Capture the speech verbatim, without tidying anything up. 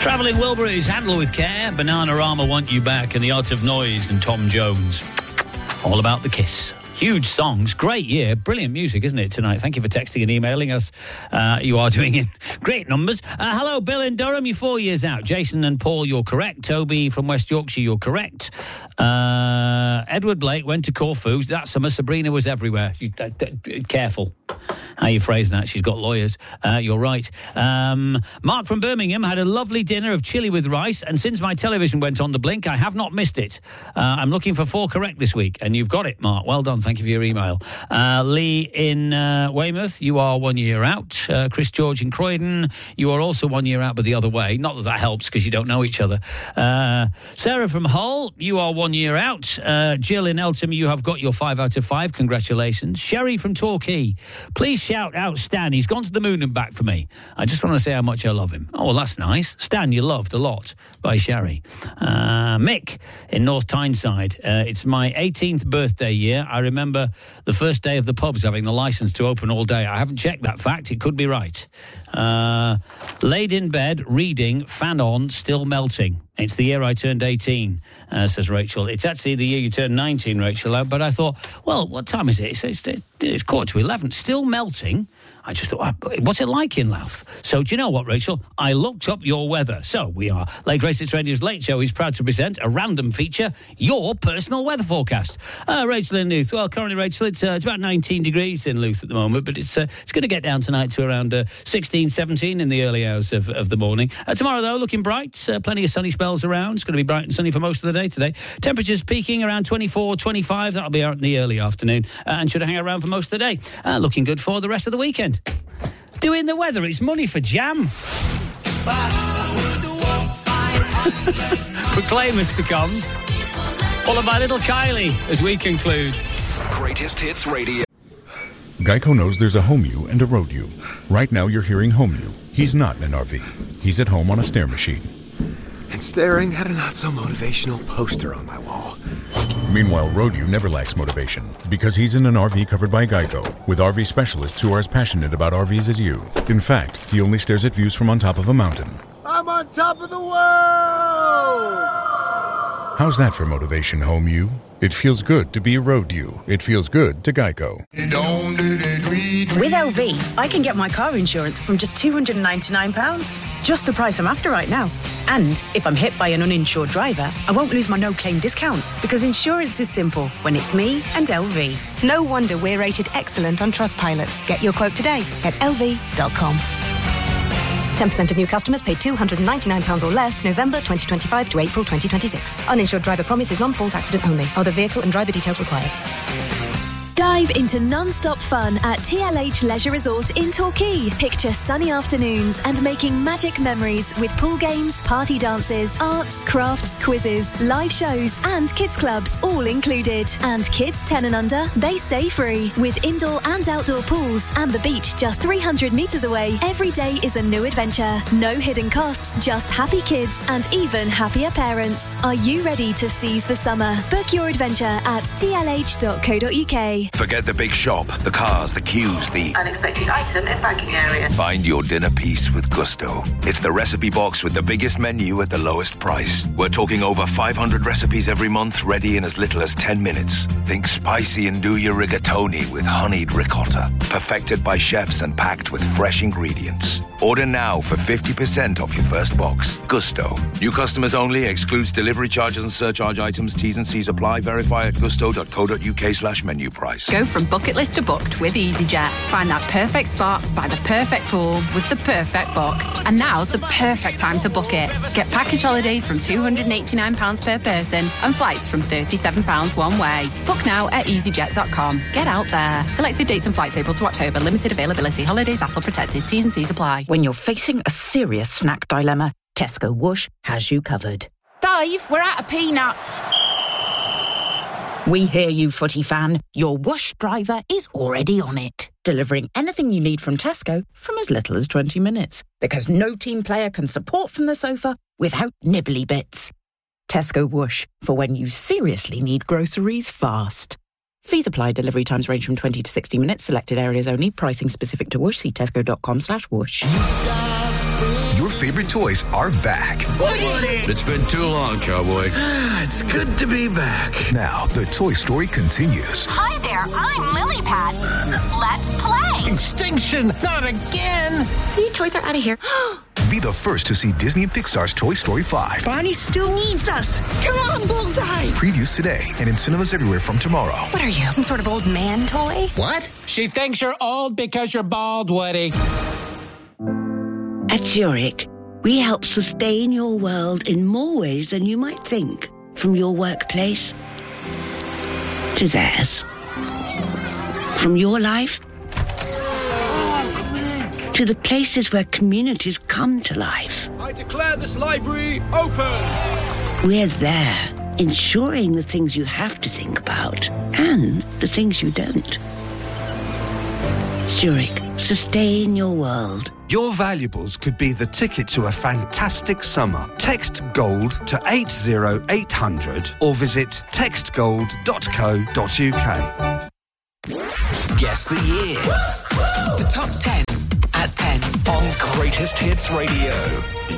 Travelling Wilburys, Handle with Care, Bananarama, Want You Back, and The Art of Noise, and Tom Jones. All about the Kiss. Huge songs, great year, brilliant music, isn't it, tonight? Thank you for texting and emailing us. Uh, you are doing in great numbers. Uh, hello, Bill in Durham, you're four years out. Jason and Paul, you're correct. Toby from West Yorkshire, you're correct. Uh, Edward Blake went to Corfu. That summer, Sabrina was everywhere. You, uh, d- careful how you phrase that. She's got lawyers. Uh, you're right. Um, Mark from Birmingham had a lovely dinner of chili with rice, and since my television went on the blink, I have not missed it. Uh, I'm looking for four correct this week, and you've got it, Mark. Well done. Thank you for your email. Uh, Lee in uh, Weymouth, you are one year out. Uh, Chris George in Croydon, you are also one year out, but the other way. Not that that helps because you don't know each other. Uh, Sarah from Hull, you are one year out. Uh, Jill in Eltham, you have got your five out of five. Congratulations. Sherry from Torquay, please shout out Stan. He's gone to the moon and back for me. I just want to say how much I love him. Oh, well, that's nice. Stan, you loved a lot by Sherry. Uh, Mick in North Tyneside, uh, it's my eighteenth birthday year. I remember the first day of the pubs having the licence to open all day. I haven't checked that fact. It could be right. Uh, laid in bed, reading, fan on, still melting. It's the year I turned eighteen, uh, says Rachel. It's actually the year you turned nineteen, Rachel. But I thought, well, what time is it? It's, it's, it's quarter to eleven. Still melting. I just thought, what's it like in Louth? So do you know what, Rachel? I looked up your weather. So we are. Lake Grace It's Radio's Late Show is proud to present a random feature, your personal weather forecast. Uh, Rachel in Louth. Well, currently, Rachel, it's, uh, it's about nineteen degrees in Louth at the moment, but it's uh, it's going to get down tonight to around uh, sixteen, seventeen in the early hours of, of the morning. Uh, tomorrow, though, looking bright. Uh, plenty of sunny spells around. It's going to be bright and sunny for most of the day today. Temperatures peaking around twenty-four, twenty-five. That'll be out in the early afternoon uh, and should hang around for most of the day. Uh, looking good for the rest of the weekend. Doing the weather, it's money for jam. Proclaim, Mister Combs. Followed by little Kylie as we conclude. Greatest Hits Radio. Geico knows there's a home you and a road you. Right now you're hearing home you. He's not in an R V. He's at home on a stair machine. And staring at a not-so-motivational poster on my wall. Meanwhile, Road You never lacks motivation because he's in an R V covered by Geico with R V specialists who are as passionate about R Vs as you. In fact, he only stares at views from on top of a mountain. I'm on top of the world! How's that for motivation, home you? It feels good to be a Road You. It feels good to Geico. With L V, I can get my car insurance from just two hundred ninety-nine pounds. Just the price I'm after right now. And if I'm hit by an uninsured driver, I won't lose my no-claim discount because insurance is simple when it's me and L V. No wonder we're rated excellent on Trustpilot. Get your quote today at L V dot com. ten percent of new customers pay two hundred ninety-nine pounds or less November twenty twenty-five to April twenty twenty-six. Uninsured driver promise is non-fault accident only. Other vehicle and driver details required. Dive into non-stop fun at T L H Leisure Resort in Torquay. Picture sunny afternoons and making magic memories with pool games, party dances, arts, crafts, quizzes, live shows and kids clubs all included. And kids ten and under, they stay free with indoor and outdoor pools and the beach just three hundred metres away. Every day is a new adventure. No hidden costs, just happy kids and even happier parents. Are you ready to seize the summer? Book your adventure at T L H dot co dot U K. Forget the big shop, the cars, the queues, the unexpected item in banking area. Find your dinner piece with Gusto. It's the recipe box with the biggest menu at the lowest price. We're talking over five hundred recipes every month, ready in as little as ten minutes. Think spicy and do your rigatoni with honeyed ricotta. Perfected by chefs and packed with fresh ingredients. Order now for fifty percent off your first box. Gusto. New customers only. Excludes delivery charges and surcharge items. T's and C's apply. Verify at gusto dot co dot U K slash menu price. Go from bucket list to booked with EasyJet. Find that perfect spot by the perfect pool with the perfect book. And now's the perfect time to book it. Get package holidays from two hundred eighty-nine pounds per person and flights from thirty-seven pounds one way. Book now at easyjet dot com. Get out there. Selected dates and flights April to October. Limited availability. Holidays A T L protected. T's and C's apply. When you're facing a serious snack dilemma, Tesco Whoosh has you covered. Dave, we're out of peanuts. We hear you, footy fan. Your Whoosh driver is already on it, delivering anything you need from Tesco from as little as twenty minutes. Because no team player can support from the sofa without nibbly bits. Tesco Whoosh, for when you seriously need groceries fast. Fees apply. Delivery times range from twenty to sixty minutes. Selected areas only. Pricing specific to Whoosh. See tesco dot com slash whoosh. Your favorite toys are back. Woody! It's been too long, cowboy. It's good to be back. Now, the Toy Story continues. Hi there, I'm Lily Pad. Let's play. Extinction, not again. You toys are out of here. Be the first to see Disney and Pixar's Toy Story five. Bonnie still needs us. Come on, Bullseye. Previews today and in cinemas everywhere from tomorrow. What are you, some sort of old man toy? What? She thinks you're old because you're bald, Woody. At Zurich, we help sustain your world in more ways than you might think. From your workplace to theirs. From your life to the places where communities come to life. I declare this library open. We're there, ensuring the things you have to think about and the things you don't. Zurich, sustain your world. Your valuables could be the ticket to a fantastic summer. Text GOLD to eight zero eight hundred or visit text gold dot co dot uk. Guess the year. The top ten at ten on Greatest Hits Radio.